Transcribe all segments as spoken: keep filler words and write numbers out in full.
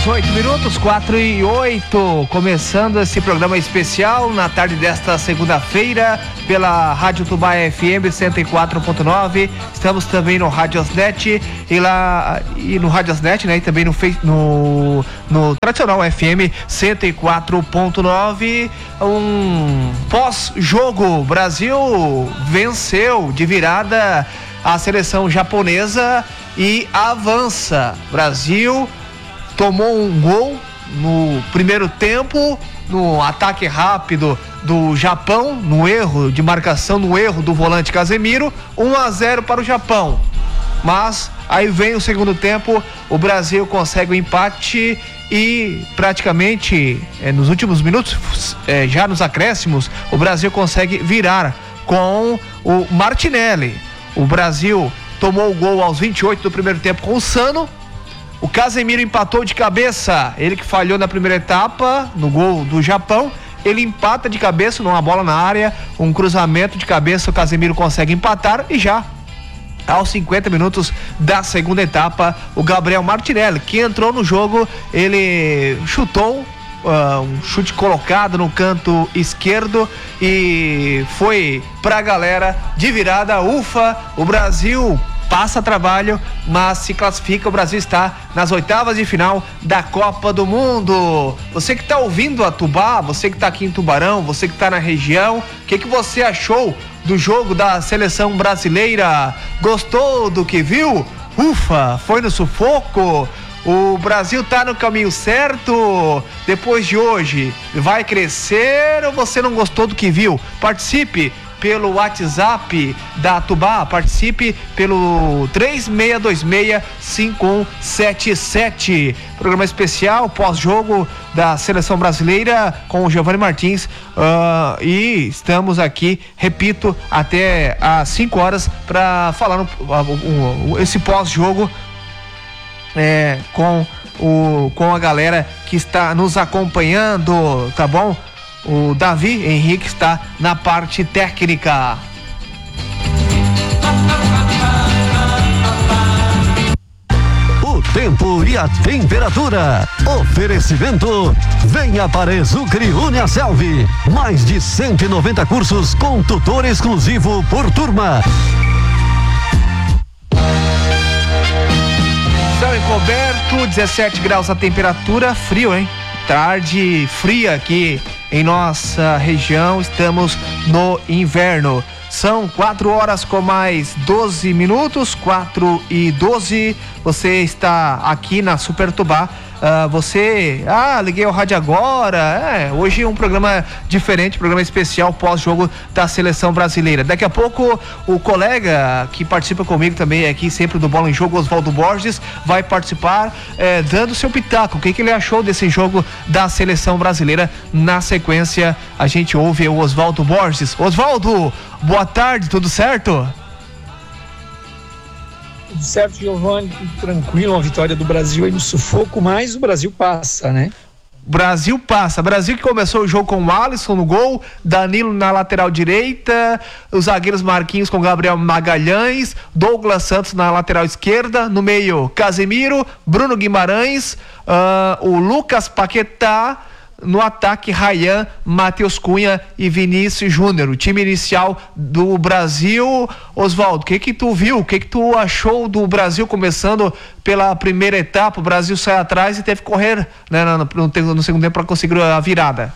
dezoito minutos, quatro e oito, começando esse programa especial na tarde desta segunda-feira pela Rádio Tubá F M cento e quatro ponto nove. Estamos também no Radiosnet e lá e no Radiosnet, né? E também no no, no tradicional F M cento e quatro ponto nove. Um pós-jogo, Brasil venceu de virada a seleção japonesa e avança. Brasil tomou um gol no primeiro tempo, no ataque rápido do Japão, no erro de marcação, no erro do volante Casemiro, um a zero para o Japão. Mas aí vem o segundo tempo, o Brasil consegue o empate e praticamente é, nos últimos minutos, é, já nos acréscimos, o Brasil consegue virar com o Martinelli. O Brasil tomou o gol aos vinte e oito do primeiro tempo com o Sano. O Casemiro empatou de cabeça, ele que falhou na primeira etapa, no gol do Japão, ele empata de cabeça numa bola na área, um cruzamento de cabeça, o Casemiro consegue empatar e já aos cinquenta minutos da segunda etapa, o Gabriel Martinelli, que entrou no jogo, ele chutou, uh, um chute colocado no canto esquerdo e foi pra galera de virada, ufa, o Brasil passa trabalho, mas se classifica. O Brasil está nas oitavas de final da Copa do Mundo. Você que está ouvindo a Tubá, você que está aqui em Tubarão, você que está na região, o que, que você achou do jogo da seleção brasileira? Gostou do que viu? Ufa, foi no sufoco? O Brasil está no caminho certo? Depois de hoje, vai crescer ou você não gostou do que viu? Participe pelo WhatsApp da Tubá, participe pelo três seis dois seis, cinco um sete sete. Programa especial pós-jogo da seleção brasileira com o Giovanni Martins, uh, e estamos aqui, repito, até às cinco horas para falar no, uh, uh, esse pós-jogo é, com, o, com a galera que está nos acompanhando, tá bom? O Davi Henrique está na parte técnica. O tempo e a temperatura. Oferecimento. Venha para Exucre Uniaselv. Mais de cento e noventa cursos com tutor exclusivo por turma. Céu encoberto, dezessete graus a temperatura, frio, hein? Tarde fria aqui em nossa região, estamos no inverno. São quatro horas com mais doze minutos, quatro e doze. Você está aqui na Super Tubá. Uh, você, ah, liguei o rádio agora. É, hoje é um programa diferente, programa especial pós-jogo da seleção brasileira. Daqui a pouco o colega que participa comigo também aqui, sempre do Bola em Jogo, Oswaldo Borges, vai participar é, dando seu pitaco. O que, que ele achou desse jogo da seleção brasileira? Na sequência, a gente ouve o Oswaldo Borges. Oswaldo, boa tarde, tudo certo? Tudo certo, Giovanni, tudo tranquilo, uma vitória do Brasil aí no sufoco, mas o Brasil passa, né? Brasil passa, Brasil que começou o jogo com o Alisson no gol, Danilo na lateral direita, os zagueiros Marquinhos com Gabriel Magalhães, Douglas Santos na lateral esquerda, no meio Casemiro, Bruno Guimarães, uh, o Lucas Paquetá, no ataque Ryan, Matheus Cunha e Vinícius Júnior. O time inicial do Brasil. Oswaldo, o que que tu viu? O que que tu achou do Brasil começando pela primeira etapa? O Brasil saiu atrás e teve que correr, né, no, no, no segundo tempo para conseguir a virada.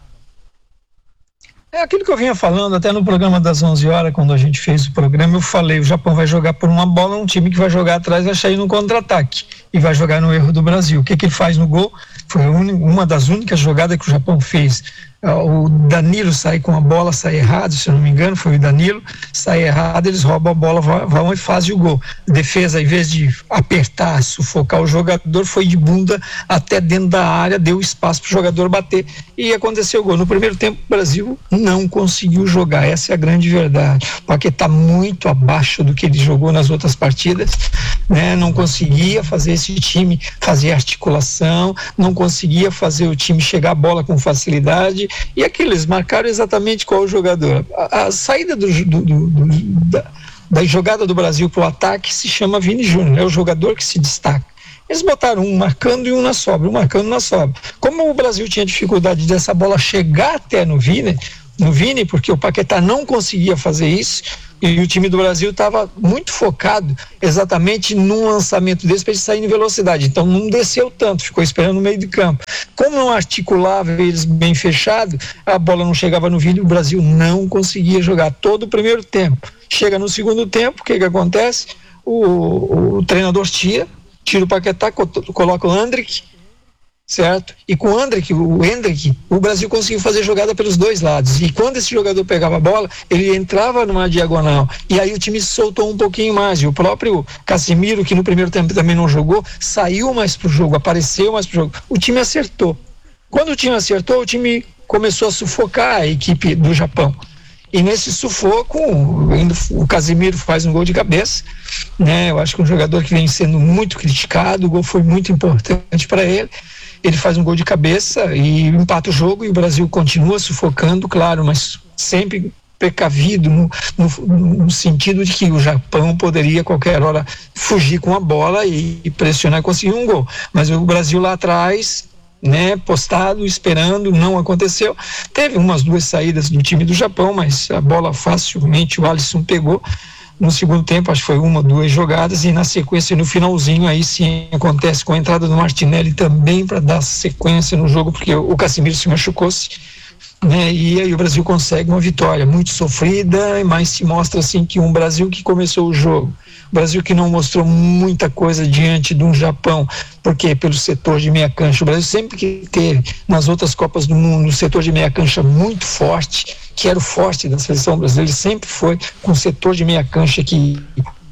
É aquilo que eu vinha falando até no programa das onze horas, quando a gente fez o programa, eu falei, o Japão vai jogar por uma bola, um time que vai jogar atrás vai sair no contra-ataque e vai jogar no erro do Brasil. O que que ele faz no gol? Foi uma das únicas jogadas que o Japão fez. O Danilo sai com a bola, sai errado, se eu não me engano, foi o Danilo, sai errado, eles roubam a bola, vão e fazem o gol. Defesa, em vez de apertar, sufocar o jogador, foi de bunda até dentro da área, deu espaço para o jogador bater e aconteceu o gol. No primeiro tempo, o Brasil não conseguiu jogar, essa é a grande verdade. O Paquetá muito abaixo do que ele jogou nas outras partidas, né? Não conseguia fazer esse time fazer articulação, não conseguia fazer o time chegar a bola com facilidade. E aqueles marcaram exatamente qual o jogador. A, a saída do, do, do, do, da, da jogada do Brasil para o ataque se chama Vini Júnior, é o jogador que se destaca. Eles botaram um marcando e um na sobra, um marcando na sobra. Como o Brasil tinha dificuldade dessa bola chegar até no Vini, no Vini, porque o Paquetá não conseguia fazer isso, e o time do Brasil estava muito focado exatamente num lançamento desse para ele sair em velocidade, então não desceu tanto, ficou esperando no meio de campo. Como não articulava eles bem fechado, a bola não chegava no Vini, o Brasil não conseguia jogar todo o primeiro tempo. Chega no segundo tempo, o que que acontece? O, o treinador tira, tira o Paquetá, coloca o Andrick, certo? E com o Andrick, o Hendrick, o Brasil conseguiu fazer jogada pelos dois lados. E quando esse jogador pegava a bola, ele entrava numa diagonal. E aí o time se soltou um pouquinho mais. E o próprio Casimiro, que no primeiro tempo também não jogou, saiu mais pro jogo, apareceu mais pro jogo. O time acertou. Quando o time acertou, o time começou a sufocar a equipe do Japão. E nesse sufoco, o Casimiro faz um gol de cabeça, né? Eu acho que um jogador que vem sendo muito criticado, o gol foi muito importante para ele. Ele faz um gol de cabeça e empata o jogo, e o Brasil continua sufocando, claro, mas sempre precavido no, no, no sentido de que o Japão poderia a qualquer hora fugir com a bola e, e pressionar e conseguir um gol. Mas o Brasil lá atrás, né, postado, esperando, não aconteceu. Teve umas duas saídas do time do Japão, mas a bola facilmente o Alisson pegou. No segundo tempo, acho que foi uma, duas jogadas, e na sequência, no finalzinho, aí sim acontece com a entrada do Martinelli também para dar sequência no jogo, porque o Casimiro se machucou-se, né? E aí o Brasil consegue uma vitória muito sofrida, mas se mostra assim que um Brasil que começou o jogo, Brasil que não mostrou muita coisa diante de um Japão, porque pelo setor de meia cancha, o Brasil sempre que teve nas outras Copas do Mundo um setor de meia cancha muito forte, que era o forte da seleção brasileira, ele sempre foi com o setor de meia cancha que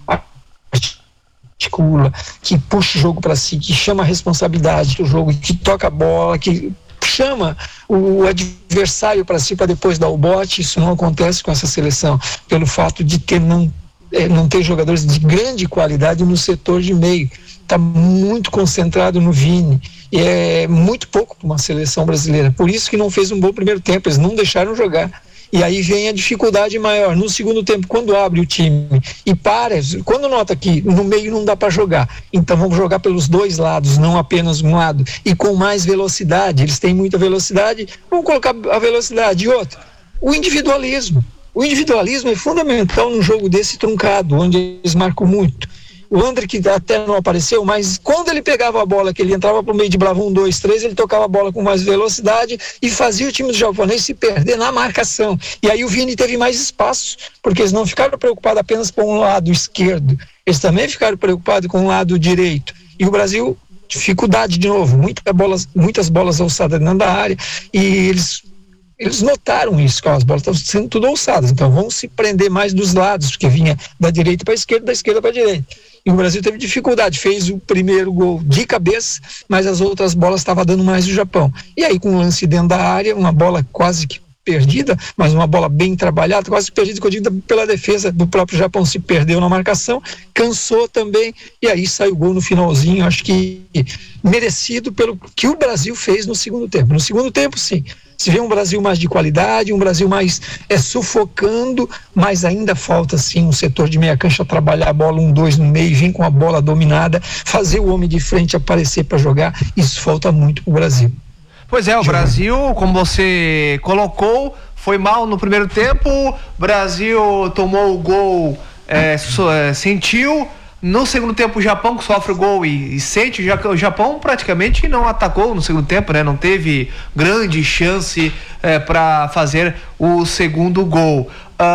articula, que puxa o jogo para si, que chama a responsabilidade do jogo, que toca a bola, que chama o adversário para si para depois dar o bote. Isso não acontece com essa seleção, pelo fato de ter não não ter jogadores de grande qualidade no setor de meio. Está muito concentrado no Vini, e é muito pouco para uma seleção brasileira, por isso que não fez um bom primeiro tempo, eles não deixaram jogar, e aí vem a dificuldade maior no segundo tempo, quando abre o time e para, quando nota que no meio não dá para jogar, então vamos jogar pelos dois lados, não apenas um lado, e com mais velocidade, eles têm muita velocidade, vamos colocar a velocidade. E outra, o individualismo. O individualismo é fundamental num jogo desse truncado, onde eles marcam muito. O André, que até não apareceu, mas quando ele pegava a bola, que ele entrava para o meio de bravo, um, dois, três, ele tocava a bola com mais velocidade e fazia o time do japonês se perder na marcação. E aí o Vini teve mais espaço, porque eles não ficaram preocupados apenas com o lado esquerdo, eles também ficaram preocupados com o lado direito. E o Brasil, dificuldade de novo, muita bolas, muitas bolas alçadas dentro da área, e eles... Eles notaram isso, que as bolas estavam sendo tudo alçadas, então vão se prender mais dos lados, porque vinha da direita para a esquerda, da esquerda para a direita. E o Brasil teve dificuldade, fez o primeiro gol de cabeça, mas as outras bolas estavam dando mais o Japão. E aí, com um lance dentro da área, uma bola quase que perdida, mas uma bola bem trabalhada, quase perdida, perdida pela defesa do próprio Japão, se perdeu na marcação, cansou também, e aí saiu o gol no finalzinho, acho que merecido pelo que o Brasil fez no segundo tempo. No segundo tempo, sim, se vê um Brasil mais de qualidade, um Brasil mais é, sufocando, mas ainda falta sim um setor de meia cancha trabalhar a bola, um, dois no meio, vir com a bola dominada, fazer o homem de frente aparecer para jogar. Isso falta muito pro Brasil. Pois é, o Brasil, como você colocou, foi mal no primeiro tempo, o Brasil tomou o gol, é, so, é, sentiu. No segundo tempo o Japão sofre o gol e, e sente, o Japão praticamente não atacou no segundo tempo, né? Não teve grande chance é, para fazer o segundo gol.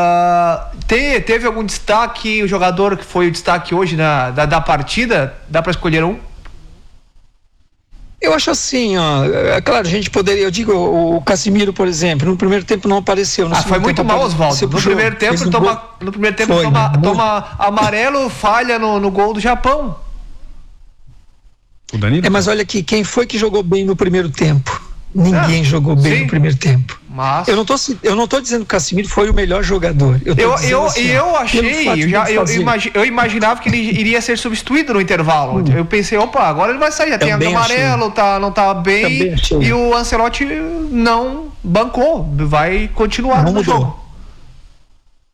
Uh, te, teve algum destaque, o jogador que foi o destaque hoje na, da, da partida? Dá para escolher um? Eu acho assim, ó, é claro, a gente poderia, eu digo, o, o Casimiro, por exemplo, no primeiro tempo não apareceu. No ah, foi muito mal, Oswaldo. No primeiro tempo, toma, no primeiro tempo foi, toma, toma amarelo, falha no, no gol do Japão. O Danilo? É, mas olha aqui, quem foi que jogou bem no primeiro tempo? Ninguém é, jogou bem sim. no primeiro tempo. Mas... Eu não tô, eu não tô dizendo que o Casimiro foi o melhor jogador. Eu eu, eu, assim, eu achei, eu, já, eu, imagi, eu imaginava que ele iria ser substituído no intervalo. Hum. Eu pensei, opa, agora ele vai sair. Já tem amarelo, tá, não tá bem. E o Ancelotti não bancou, vai continuar não no mudou. jogo.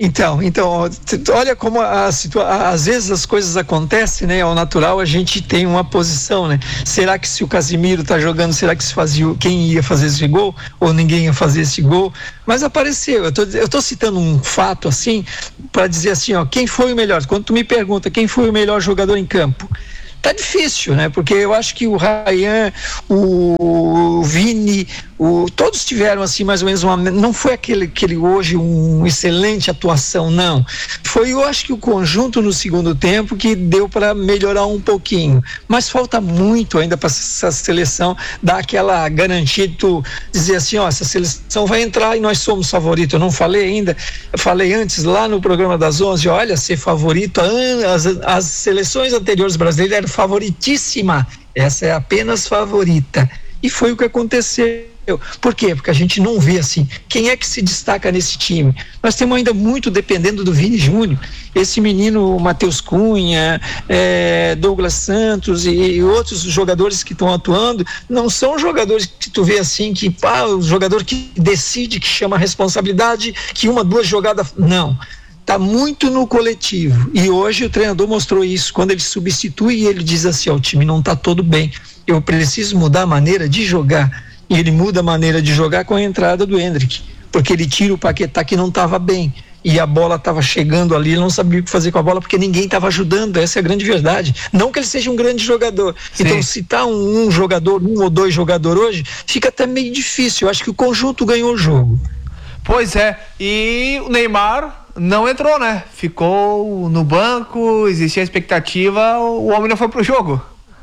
Então, então, olha como a situa- às vezes as coisas acontecem, né? Ao natural a gente tem uma posição, né? Será que se o Casimiro tá jogando, será que se fazia, quem ia fazer esse gol? Ou ninguém ia fazer esse gol? Mas apareceu, eu tô, eu tô citando um fato assim, para dizer assim, ó, quem foi o melhor? Quando tu me pergunta quem foi o melhor jogador em campo, tá difícil, né? Porque eu acho que o Ryan, o Vini, o, todos tiveram assim mais ou menos uma, não foi aquele, aquele hoje um excelente atuação, não. Foi, eu acho que o conjunto no segundo tempo que deu para melhorar um pouquinho, mas falta muito ainda para essa seleção dar aquela garantia de tu dizer assim, ó, essa seleção vai entrar e nós somos favoritos. Eu não falei ainda, eu falei antes lá no programa das onze, olha, ser favorito, as, as seleções anteriores brasileiras eram favoritíssima, essa é apenas favorita, e foi o que aconteceu. Por quê? Porque a gente não vê assim, quem é que se destaca nesse time? Nós temos ainda muito dependendo do Vini Júnior, esse menino Matheus Cunha, é, Douglas Santos e, e outros jogadores que estão atuando, não são jogadores que tu vê assim, que pá, o jogador que decide, que chama a responsabilidade, que uma, duas jogadas, não. Está muito no coletivo, e hoje o treinador mostrou isso, quando ele substitui e ele diz assim, ó, o time não está todo bem, eu preciso mudar a maneira de jogar, e ele muda a maneira de jogar com a entrada do Endrick, porque ele tira o Paquetá que não estava bem, e a bola estava chegando ali, ele não sabia o que fazer com a bola, porque ninguém estava ajudando, essa é a grande verdade, não que ele seja um grande jogador. Sim. Então se tá um, um jogador, um ou dois jogadores hoje, fica até meio difícil, eu acho que o conjunto ganhou o jogo. Pois é, e o Neymar não entrou, né? Ficou no banco, existia a expectativa, o homem não foi pro jogo.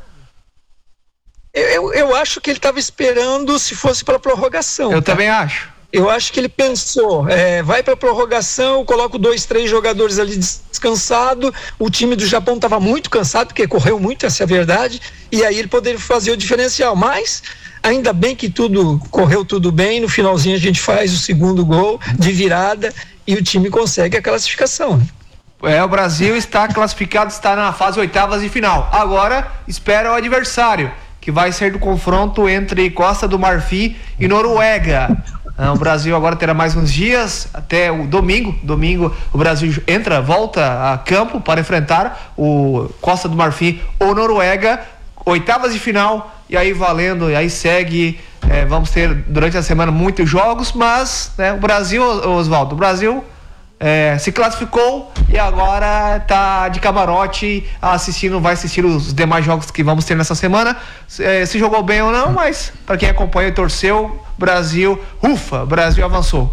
Eu, eu acho que ele estava esperando se fosse para prorrogação. Eu tá? também acho. Eu acho que ele pensou, é, vai para prorrogação, eu coloco dois, três jogadores ali descansado, o time do Japão estava muito cansado, porque correu muito, essa é a verdade, e aí ele poderia fazer o diferencial, mas ainda bem que tudo correu tudo bem, no finalzinho a gente faz o segundo gol de virada e o time consegue a classificação, né? É, o Brasil está classificado, está na fase oitavas de final. Agora espera o adversário, que vai ser do confronto entre Costa do Marfim e Noruega. O Brasil agora terá mais uns dias, até o domingo. Domingo o Brasil entra, volta a campo para enfrentar o Costa do Marfim ou Noruega, oitavas de final, e aí valendo, e aí segue. É, vamos ter durante a semana muitos jogos, mas né, o Brasil, Oswaldo, o Brasil é, se classificou e agora está de camarote assistindo, vai assistir os demais jogos que vamos ter nessa semana. É, se jogou bem ou não, mas para quem acompanha e torceu, Brasil, ufa, Brasil avançou.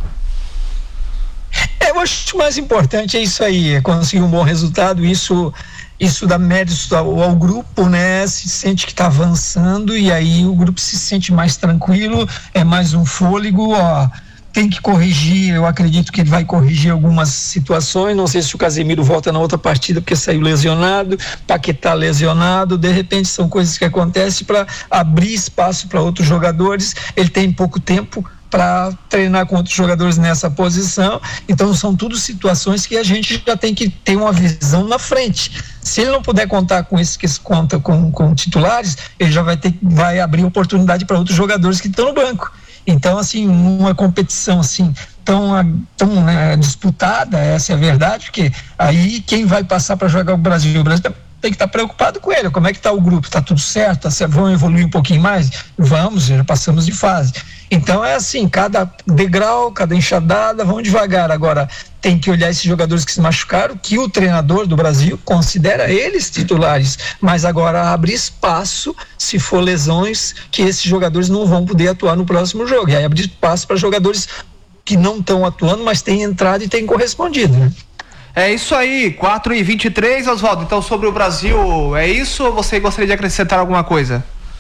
Eu acho que o mais importante é isso aí, é conseguir um bom resultado, isso isso dá méritos ao, ao grupo, né? Se sente que está avançando e aí o grupo se sente mais tranquilo, é mais um fôlego, ó, tem que corrigir, eu acredito que ele vai corrigir algumas situações, não sei se o Casemiro volta na outra partida porque saiu lesionado, Paquetá lesionado, de repente são coisas que acontecem para abrir espaço para outros jogadores, ele tem pouco tempo para treinar com outros jogadores nessa posição, então são tudo situações que a gente já tem que ter uma visão na frente. Se ele não puder contar com esse que se conta com, com titulares, ele já vai ter vai abrir oportunidade para outros jogadores que estão no banco. Então, assim, uma competição assim tão, tão né, disputada, essa é a verdade, porque aí quem vai passar para jogar o Brasil? O Brasil tem que estar preocupado com ele, como é que está o grupo, está tudo certo, tá, vão evoluir um pouquinho mais? Vamos, já passamos de fase. Então é assim, cada degrau, cada enxadada, vão devagar. Agora tem que olhar esses jogadores que se machucaram, que o treinador do Brasil considera eles titulares, mas agora abre espaço, se for lesões, que esses jogadores não vão poder atuar no próximo jogo, e aí abre espaço para jogadores que não estão atuando, mas têm entrado e têm correspondido, né? É isso aí, quatro e vinte e três, Oswaldo. Então, sobre o Brasil, é isso ou você gostaria de acrescentar alguma coisa?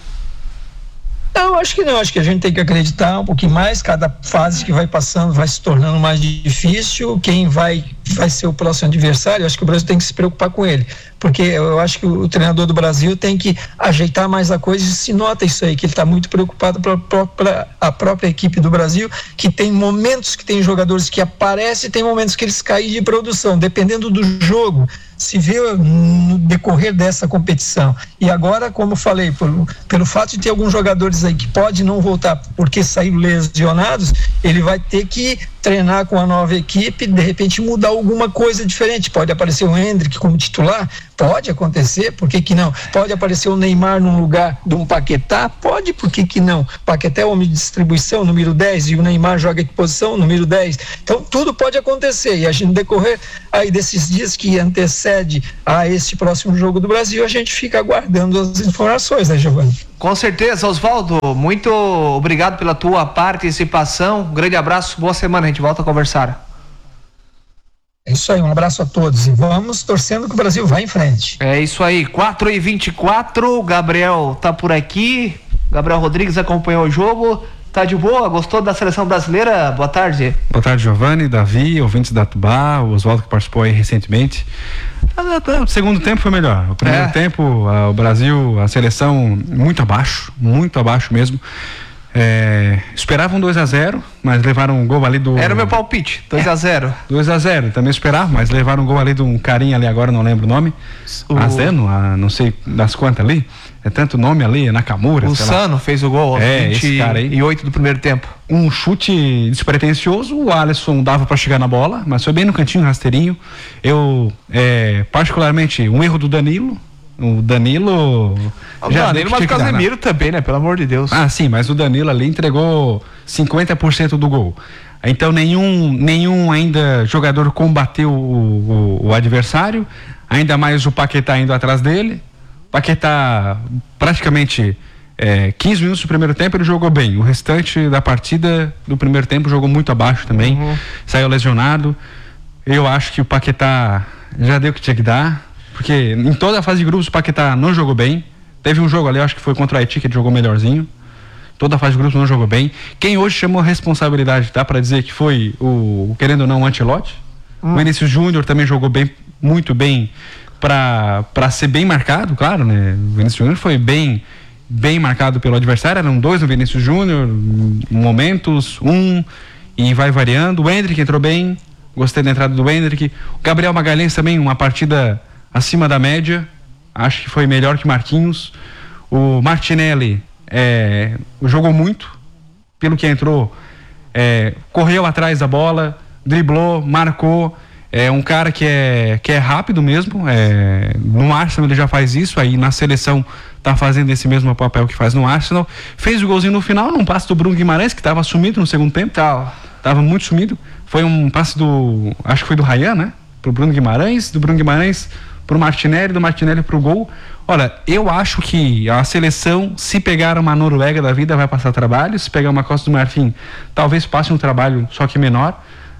Não, acho que não, acho que a gente tem que acreditar um pouquinho mais, cada fase que vai passando vai se tornando mais difícil, quem vai, vai ser o próximo adversário, acho que o Brasil tem que se preocupar com ele, porque eu acho que o treinador do Brasil tem que ajeitar mais a coisa, e se nota isso aí, que ele está muito preocupado para a própria equipe do Brasil, que tem momentos que tem jogadores que aparecem, tem momentos que eles caem de produção, dependendo do jogo, se vê no decorrer dessa competição. E agora, como eu falei, por, pelo fato de ter alguns jogadores aí que pode não voltar porque saíram lesionados, ele vai ter que treinar com a nova equipe, de repente mudar alguma coisa diferente. Pode aparecer o Endrick como titular, pode acontecer, por que que não? Pode aparecer o Neymar num lugar de um Paquetá, pode, por que que não? Paquetá é homem de distribuição, número dez, e o Neymar joga em posição, número dez. Então tudo pode acontecer, e a gente, no decorrer aí desses dias que antecede a este próximo jogo do Brasil, a gente fica aguardando as informações, né, Giovanni? Com certeza, Osvaldo, muito obrigado pela tua participação, um grande abraço, boa semana, a gente volta a conversar. É isso aí, um abraço a todos e vamos torcendo que o Brasil vá em frente. É isso aí, quatro e vinte e quatro, Gabriel tá por aqui, Gabriel Rodrigues acompanhou o jogo, tá de boa, gostou da seleção brasileira? Boa tarde. Boa tarde, Giovanni, Davi, ouvintes da Tubá, o Osvaldo que participou aí recentemente. O segundo tempo foi melhor. O primeiro é. tempo, o Brasil, a seleção muito abaixo, muito abaixo mesmo. É, esperavam dois a zero, mas levaram um gol ali do... Era o meu palpite, dois a zero. dois a zero, também esperava, mas levaram um gol ali de um carinha ali, agora não lembro o nome. O... Azeno, a, não sei das quantas ali. É tanto nome ali, Nakamura. O Sano fez o gol, é, esse cara aí. E oito do primeiro tempo. Um chute despretensioso, o Alisson dava para chegar na bola, mas foi bem no cantinho, rasteirinho. Eu, é, particularmente, um erro do Danilo. O Danilo. O já Danilo, mas o Casemiro também, né? Pelo amor de Deus. Ah, sim, mas o Danilo ali entregou cinquenta por cento do gol. Então nenhum, nenhum ainda jogador combateu o, o, o adversário, ainda mais o Paquetá indo atrás dele. O Paquetá praticamente é, quinze minutos do primeiro tempo ele jogou bem. O restante da partida do primeiro tempo jogou muito abaixo também. Uhum. Saiu lesionado. Eu acho que o Paquetá já deu o que tinha que dar. Porque em toda a fase de grupos o Paquetá não jogou bem. Teve um jogo ali, acho que foi contra o Haiti, que ele jogou melhorzinho. Toda a fase de grupos não jogou bem. Quem hoje chamou a responsabilidade, tá? Pra dizer que foi o, querendo ou não, o Ancelotti. Hum. O Vinícius Júnior também jogou bem, muito bem, pra, pra ser bem marcado, claro, né? O Vinícius Júnior foi bem, bem marcado pelo adversário. Eram dois no Vinícius Júnior, momentos, um, e vai variando. O Endrick entrou bem, gostei da entrada do Endrick. O Gabriel Magalhães também, uma partida acima da média, acho que foi melhor que Marquinhos. O Martinelli é, jogou muito, pelo que entrou, é, correu atrás da bola, driblou, marcou. É um cara que é, que é rápido mesmo. É, no Arsenal ele já faz isso, aí na seleção tá fazendo esse mesmo papel que faz no Arsenal. Fez o golzinho no final, num passe do Bruno Guimarães, que estava sumido no segundo tempo. Tava muito sumido. Foi um passe do, acho que foi do Ryan, né? Pro Bruno Guimarães, do Bruno Guimarães pro Martinelli, do Martinelli pro gol. Olha, eu acho que a seleção, se pegar uma Noruega da vida, vai passar trabalho. Se pegar uma Costa do Marfim, talvez passe um trabalho, só que menor.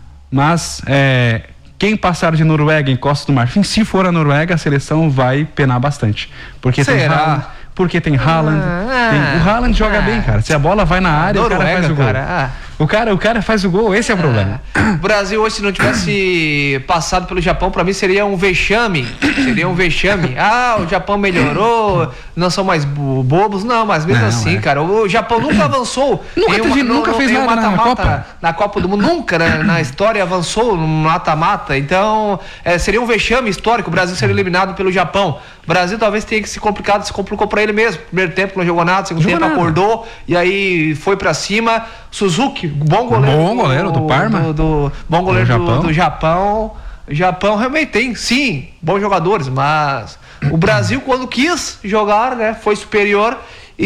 Mas é, quem passar de Noruega em Costa do Marfim, se for a Noruega, a seleção vai penar bastante. Porque Será? tem Haaland, porque tem Haaland. Ah, tem, o Haaland ah, joga ah, bem, cara. Se a bola vai na área, Noruega, o cara faz o gol. Cara, ah. O cara, o cara faz o gol, esse é o problema. O Brasil hoje, se não tivesse passado pelo Japão, pra mim seria um vexame. Seria um vexame. Ah, o Japão melhorou, não são mais bobos. Não, mas mesmo não, assim, é. cara, o Japão nunca avançou. Nunca, uma, teve, no, nunca fez nada na Copa. Na Copa do Mundo, nunca né, na história avançou no mata-mata. Então, é, seria um vexame histórico o Brasil ser eliminado pelo Japão. O Brasil talvez tenha que se complicado, se complicou pra ele mesmo. Primeiro tempo não jogou nada, segundo jogou tempo nada. Acordou e aí foi pra cima. Suzuki, bom goleiro. Bom goleiro do, do Parma. Do, do, bom goleiro do Japão. Do, do Japão. Japão realmente tem, sim, bons jogadores, mas o Brasil, quando quis jogar, né, foi superior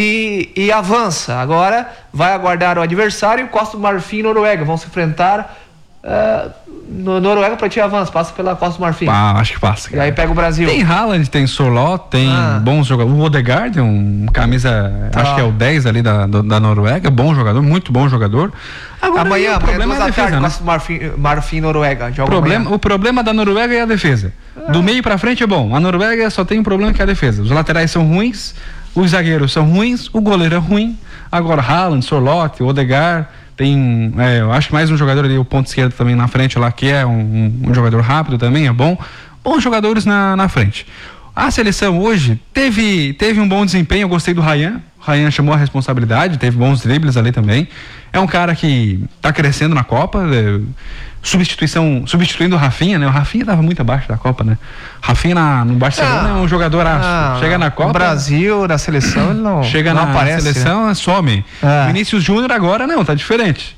e, e avança. Agora vai aguardar o adversário. Costa do Marfim e Noruega vão se enfrentar. Uh, no Noruega pra ti avança, passa pela Costa do Marfim. Ah, acho que passa. Cara. E aí pega o Brasil. Tem Haaland, tem Sorloth, tem ah. bons jogadores. O Odegaard, um camisa, ah. acho que é o dez ali da, da Noruega, bom jogador, muito bom jogador. Agora, amanhã, o problema amanhã, é a defesa, né? Costa do Marfim, Marfim Noruega. Problema, o problema da Noruega é a defesa. Ah. Do meio pra frente é bom. A Noruega só tem um problema que é a defesa. Os laterais são ruins, os zagueiros são ruins, o goleiro é ruim. Agora Haaland, Sorloth, Odegaard. Tem, é, eu acho que mais um jogador ali, o ponto esquerdo também na frente lá, que é um, um jogador rápido também, é bom. Bons jogadores na, na frente. A seleção hoje teve, teve um bom desempenho, eu gostei do Ryan. O Ryan chamou a responsabilidade, teve bons dribles ali também. É um cara que tá crescendo na Copa, é, substituição, substituindo o Rafinha, né? O Rafinha tava muito abaixo da Copa, né? Rafinha na, no Barcelona ah, é um jogador ah, chega na Copa. No Brasil, na seleção, ele não chega não na aparece, seleção, né? some. Ah. Vinícius Júnior agora não, tá diferente.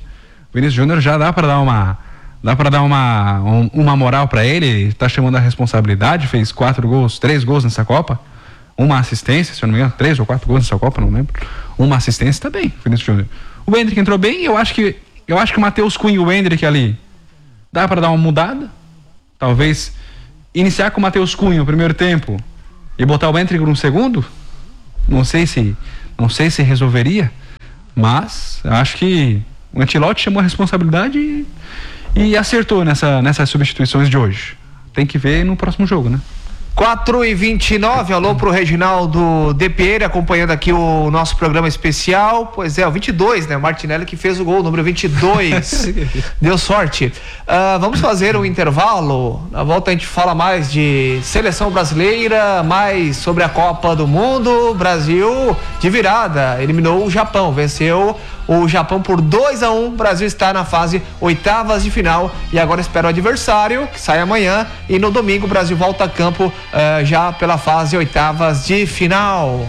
Vinícius Júnior já dá para dar uma dá para dar uma um, uma moral para ele, tá chamando a responsabilidade, fez quatro gols, três gols nessa Copa, uma assistência, se eu não me engano, três ou quatro gols nessa Copa, não lembro. Uma assistência, tá bem, Vinícius Júnior. O Hendrick entrou bem, eu acho que eu acho que o Matheus Cunha e o Hendrick ali dá para dar uma mudada, talvez iniciar com o Matheus Cunha no primeiro tempo e botar o Hendrick no segundo. Não sei se não sei se resolveria, mas acho que o Ancelotti chamou a responsabilidade e, e acertou nessa, nessas substituições de hoje. Tem que ver no próximo jogo, né? quatro e vinte e nove, alô pro Reginaldo De Pierre, acompanhando aqui o nosso programa especial. Pois é, o vinte e dois, né? O Martinelli que fez o gol, número vinte e dois. Deu sorte. Uh, vamos fazer um intervalo. Na volta a gente fala mais de seleção brasileira, mais sobre a Copa do Mundo. Brasil de virada, eliminou o Japão, venceu o Japão por dois a um. O Brasil está na fase oitavas de final e agora espera o adversário, que sai amanhã, e no domingo o Brasil volta a campo uh, já pela fase oitavas de final.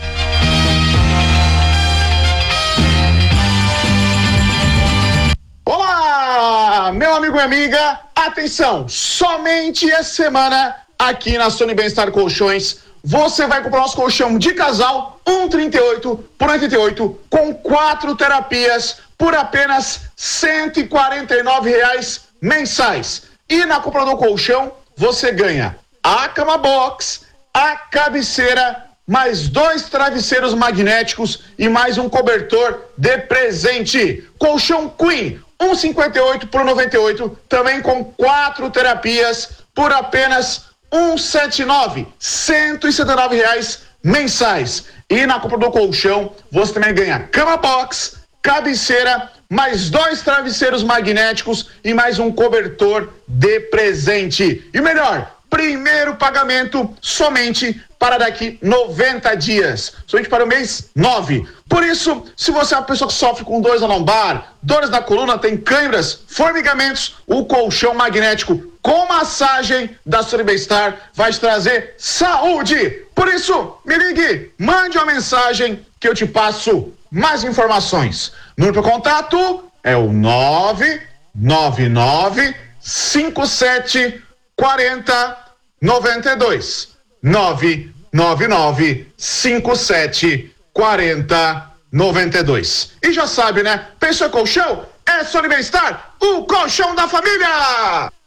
Olá, meu amigo e amiga, atenção, somente essa semana aqui na Sony Bem-Estar Colchões você vai comprar nosso colchão de casal um trinta e oito por oitenta e oito com quatro terapias por apenas cento e quarenta e nove reais mensais. E na compra do colchão você ganha a cama box, a cabeceira, mais dois travesseiros magnéticos e mais um cobertor de presente. Colchão Queen um cinquenta e oito por noventa e oito, também com quatro terapias por apenas cento e setenta e nove, cento e setenta e nove reais mensais. E na compra do colchão você também ganha cama box, cabeceira, mais dois travesseiros magnéticos e mais um cobertor de presente. E o melhor, primeiro pagamento somente para daqui noventa dias, somente para o mês nove. Por isso, se você é uma pessoa que sofre com dores na lombar, dores na coluna, tem câimbras, formigamentos, o colchão magnético com massagem da Sony Bem-Estar vai te trazer saúde. Por isso, me ligue, mande uma mensagem que eu te passo mais informações. Número para contato é o nove nove nove cinco sete quatro zero nove dois. nove nove nove cinco sete quatro zero nove dois. E já sabe, né? Pensou em colchão? É Sony Bem-Estar, o colchão da família!